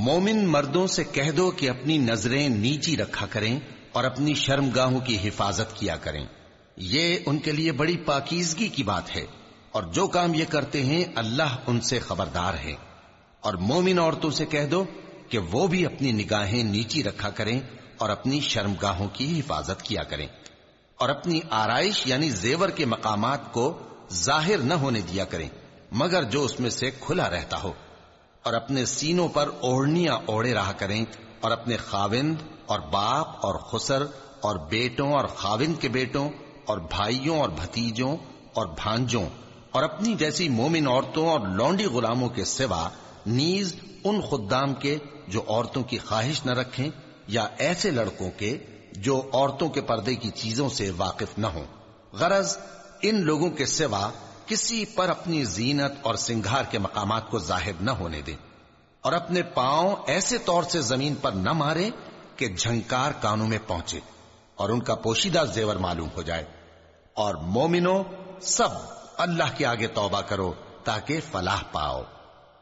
مومن مردوں سے کہہ دو کہ اپنی نظریں نیچی رکھا کریں اور اپنی شرمگاہوں کی حفاظت کیا کریں، یہ ان کے لیے بڑی پاکیزگی کی بات ہے، اور جو کام یہ کرتے ہیں اللہ ان سے خبردار ہے۔ اور مومن عورتوں سے کہہ دو کہ وہ بھی اپنی نگاہیں نیچی رکھا کریں اور اپنی شرمگاہوں کی حفاظت کیا کریں، اور اپنی آرائش یعنی زیور کے مقامات کو ظاہر نہ ہونے دیا کریں مگر جو اس میں سے کھلا رہتا ہو، اور اپنے سینوں پر اوڑھنیاں اوڑھے رہا کریں، اور اپنے خاوند اور باپ اور خسر اور بیٹوں اور خاوند کے بیٹوں اور بھائیوں اور بھتیجوں اور بھانجوں اور اپنی جیسی مومن عورتوں اور لونڈی غلاموں کے سوا نیز ان خدام کے جو عورتوں کی خواہش نہ رکھیں، یا ایسے لڑکوں کے جو عورتوں کے پردے کی چیزوں سے واقف نہ ہوں، غرض ان لوگوں کے سوا کسی پر اپنی زینت اور سنگھار کے مقامات کو ظاہر نہ ہونے دیں، اور اپنے پاؤں ایسے طور سے زمین پر نہ مارے کہ جھنکار کانوں میں پہنچے اور ان کا پوشیدہ زیور معلوم ہو جائے۔ اور مومنوں سب اللہ کے آگے توبہ کرو تاکہ فلاح پاؤ۔